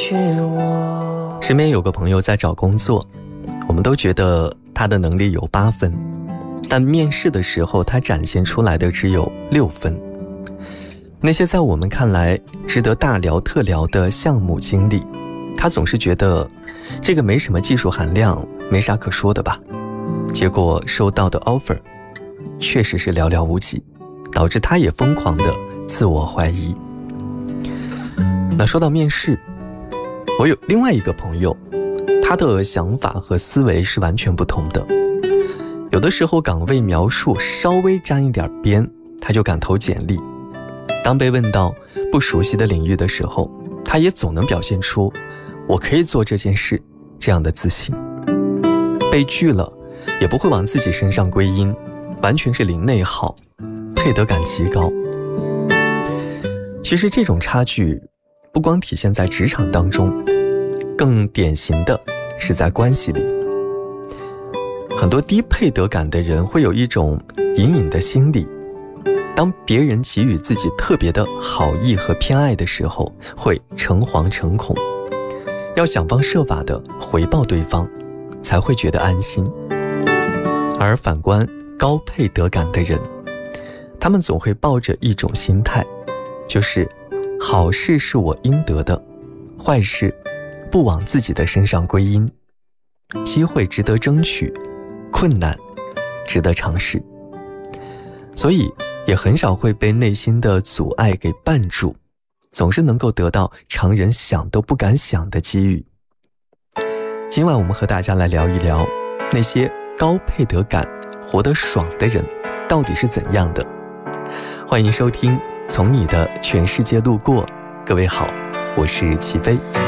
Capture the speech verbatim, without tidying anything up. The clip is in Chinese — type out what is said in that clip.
许我。 身边有个朋友在找工作，我们都觉得他的能力有八分，但面试的时候他展现出来的只有六分。那些在我们看来值得大聊特聊的项目经理，他总是觉得这个没什么技术含量，没啥可说的吧。结果收到的 offer 确实是寥寥无几，导致他也疯狂的自我怀疑。那说到面试，我有另外一个朋友，他的想法和思维是完全不同的。有的时候岗位描述稍微沾一点边，他就敢投简历。当被问到不熟悉的领域的时候，他也总能表现出我可以做这件事这样的自信。被拒了也不会往自己身上归因，完全是零内耗，配得感极高。其实这种差距不光体现在职场当中，更典型的是在关系里。很多低配得感的人会有一种隐隐的心理，当别人给予自己特别的好意和偏爱的时候，会诚惶诚恐，要想方设法的回报对方，才会觉得安心。而反观高配得感的人，他们总会抱着一种心态，就是好事是我应得的，坏事不往自己的身上归因，机会值得争取，困难值得尝试。所以也很少会被内心的阻碍给绊住，总是能够得到常人想都不敢想的机遇。今晚我们和大家来聊一聊那些高配得感活得爽的人到底是怎样的。欢迎收听从你的全世界路过。各位好，我是齐飞。